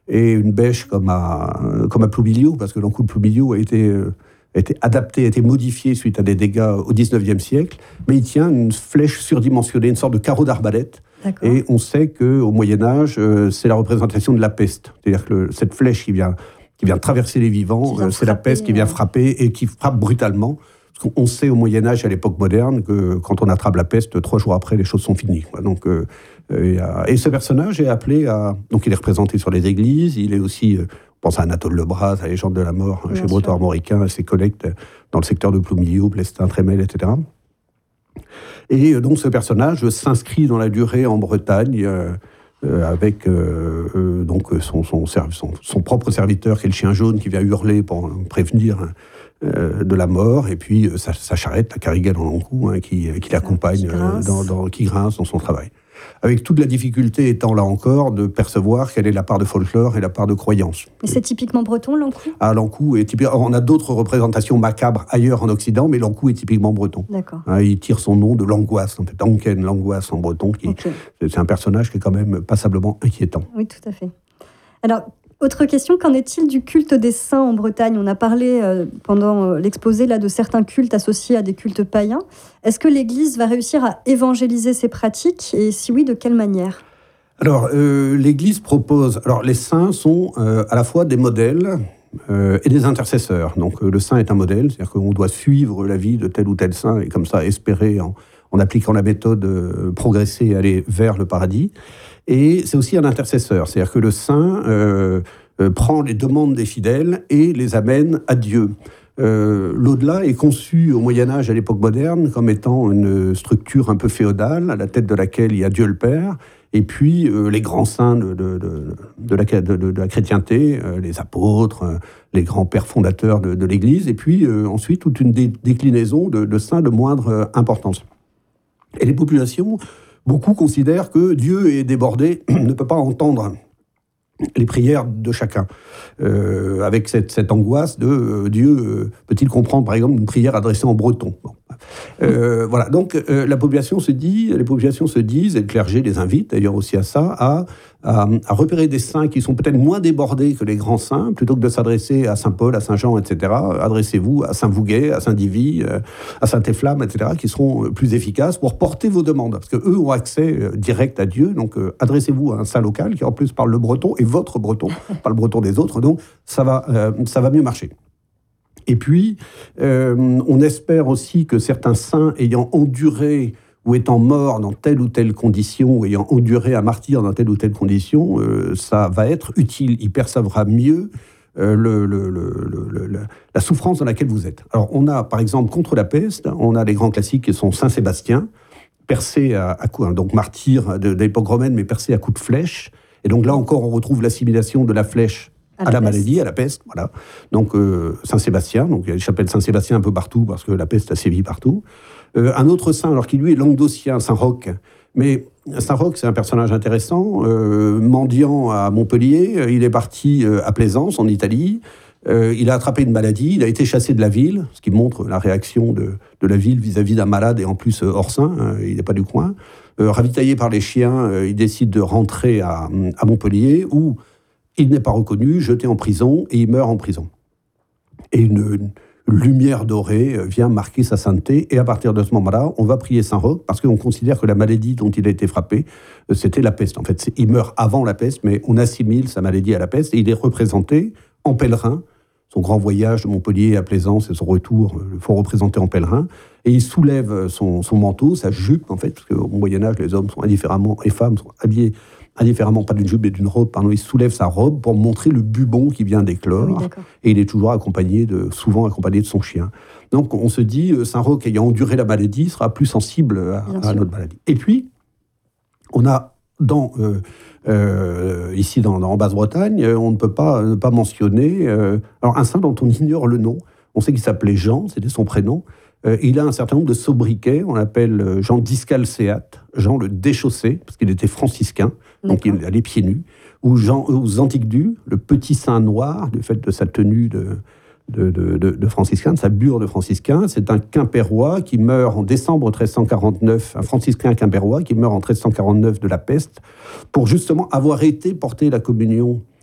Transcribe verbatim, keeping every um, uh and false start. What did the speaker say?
et une bêche comme à, comme à Ploubilio, parce que l'encou de Ploubilio a été, euh, a été adapté, a été modifié suite à des dégâts au dix-neuvième siècle, mais il tient une flèche surdimensionnée, une sorte de carreau d'arbalète. D'accord. Et on sait qu'au Moyen-Âge, euh, c'est la représentation de la peste. C'est-à-dire que le, cette flèche qui vient, qui vient traverser les vivants, euh, c'est frapper, la peste qui vient frapper et qui frappe brutalement. Parce qu'on sait au Moyen-Âge, à l'époque moderne, que quand on attrape la peste, trois jours après, les choses sont finies. Donc, euh, et ce personnage est appelé à... Donc il est représenté sur les églises, il est aussi... On pense à Anatole Lebras, à la légende de la mort, bien chez Breton Armoricain, à ses collègues dans le secteur de Ploumilliau, Plestin, Trémel, et cetera. Et donc ce personnage s'inscrit dans la durée en Bretagne, euh, euh, avec euh, euh, donc son, son, son, son propre serviteur, qui est le chien jaune, qui vient hurler pour prévenir... Euh, de la mort, et puis euh, sa, sa charrette, la carigale en long cou, hein, qui, qui l'accompagne, qui grince. Euh, dans, dans, qui grince dans son travail. Avec toute la difficulté étant là encore de percevoir quelle est la part de folklore et la part de croyance. Et c'est typiquement breton, l'encou ? Ah, l'encou est typiquement... On a d'autres représentations macabres ailleurs en Occident, mais l'encou est typiquement breton. D'accord. Hein, il tire son nom de l'angoisse, en fait, Anken, l'angoisse en breton, qui, okay. c'est un personnage qui est quand même passablement inquiétant. Oui, tout à fait. Alors, autre question, qu'en est-il du culte des saints en Bretagne ? On a parlé euh, pendant euh, l'exposé là, de certains cultes associés à des cultes païens. Est-ce que l'Église va réussir à évangéliser ces pratiques ? Et si oui, de quelle manière ? Alors, euh, l'Église propose... Alors, les saints sont euh, à la fois des modèles euh, et des intercesseurs. Donc, euh, le saint est un modèle, c'est-à-dire qu'on doit suivre la vie de tel ou tel saint et comme ça espérer, en, en appliquant la méthode, euh, progresser et aller vers le paradis. Et c'est aussi un intercesseur, c'est-à-dire que le saint euh, euh, prend les demandes des fidèles et les amène à Dieu. Euh, l'au-delà est conçu au Moyen-Âge, à l'époque moderne, comme étant une structure un peu féodale, à la tête de laquelle il y a Dieu le Père, et puis euh, les grands saints de, de, de, de, la, de, de la chrétienté, euh, les apôtres, euh, les grands pères fondateurs de, de l'Église, et puis euh, ensuite toute une dé- déclinaison de, de saints de moindre euh, importance. Et les populations... Beaucoup considèrent que Dieu est débordé, ne peut pas entendre les prières de chacun, euh, avec cette, cette angoisse de euh, Dieu euh, peut-il comprendre, par exemple, une prière adressée en breton. Bon. Euh, voilà, donc euh, la population se dit, les populations se disent, et le clergé les invite d'ailleurs aussi à ça, à, à, à repérer des saints qui sont peut-être moins débordés que les grands saints, plutôt que de s'adresser à Saint-Paul, à Saint-Jean, et cetera. Adressez-vous à Saint-Vouguet, à Saint-Divy, euh, à Saint-Efflamme, et cetera, qui seront plus efficaces pour porter vos demandes, parce qu'eux ont accès euh, direct à Dieu, donc euh, adressez-vous à un saint local qui en plus parle le breton, et votre breton, pas le breton des autres, donc ça va, euh, ça va mieux marcher. Et puis, euh, on espère aussi que certains saints ayant enduré ou étant morts dans telle ou telle condition, ou ayant enduré un martyre dans telle ou telle condition, euh, ça va être utile. Il percevra mieux euh, le, le, le, le, le, la souffrance dans laquelle vous êtes. Alors, on a, par exemple, contre la peste, on a les grands classiques qui sont Saint-Sébastien, percé à, à coups, donc martyr de, de l'époque romaine, mais percé à coups de flèche. Et donc là encore, on retrouve l'assimilation de la flèche à, à la, la maladie, à la peste, voilà. Donc euh, Saint-Sébastien, donc il y a des chapelles Saint-Sébastien un peu partout, parce que la peste a sévi partout. Euh, un autre saint, alors qui lui est languedocien, Saint-Roch. Mais Saint-Roch, c'est un personnage intéressant, euh, mendiant à Montpellier, il est parti euh, à Plaisance, en Italie, euh, il a attrapé une maladie, il a été chassé de la ville, ce qui montre la réaction de, de la ville vis-à-vis d'un malade, et en plus euh, hors saint, hein, il n'est pas du coin. Euh, ravitaillé par les chiens, euh, il décide de rentrer à, à Montpellier, où il n'est pas reconnu, jeté en prison, et il meurt en prison. Et une, une lumière dorée vient marquer sa sainteté, et à partir de ce moment-là, on va prier Saint-Roch, parce qu'on considère que la maladie dont il a été frappé, c'était la peste. En fait, c'est, il meurt avant la peste, mais on assimile sa maladie à la peste, et il est représenté en pèlerin. Son grand voyage de Montpellier à Plaisance et son retour, le faut représenter en pèlerin, et il soulève son, son manteau, sa jupe, en fait, parce qu'au Moyen-Âge, les hommes sont indifféremment, les femmes sont habillés indifféremment, pas d'une jupe mais d'une robe, pardon, il soulève sa robe pour montrer le bubon qui vient d'éclore, oui, et il est toujours accompagné de, souvent accompagné de son chien. Donc on se dit, Saint-Roch ayant enduré la maladie sera plus sensible à, à notre maladie. Et puis, on a dans, euh, euh, ici dans, dans, en Basse-Bretagne, on ne peut pas ne pas mentionner euh, alors un saint dont on ignore le nom. On sait qu'il s'appelait Jean, c'était son prénom. Euh, il a un certain nombre de sobriquets, on l'appelle Jean Discalcéate, Jean le déchaussé, parce qu'il était franciscain, donc D'accord. il allait pieds nus, ou Jean ou Zantigdu, le petit saint noir, du fait de sa tenue de, de, de, de, de franciscain, de sa bure de franciscain. C'est un quimpérois qui meurt en décembre treize cent quarante-neuf, un franciscain quimpérois qui meurt en treize cent quarante-neuf de la peste, pour justement avoir été porter la communion